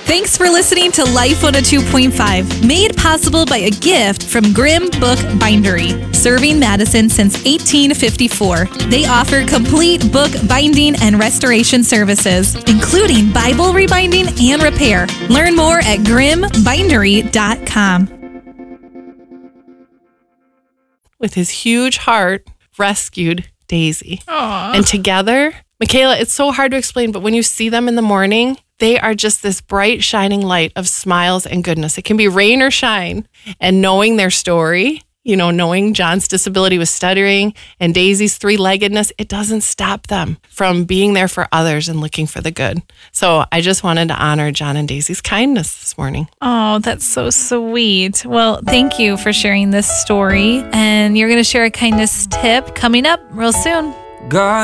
Thanks for listening to Life 102.5, made possible by a gift from Grimm Book Bindery, serving Madison since 1854. They offer complete book binding and restoration services, including Bible rebinding and repair. Learn more at grimmbindery.com. With his huge heart, rescued Daisy. Aww. And together, Michaela, it's so hard to explain, but when you see them in the morning, they are just this bright, shining light of smiles and goodness. It can be rain or shine. And knowing their story, knowing John's disability with stuttering and Daisy's three-leggedness, it doesn't stop them from being there for others and looking for the good. So I just wanted to honor John and Daisy's kindness this morning. Oh, that's so sweet. Well, thank you for sharing this story. And you're going to share a kindness tip coming up real soon. God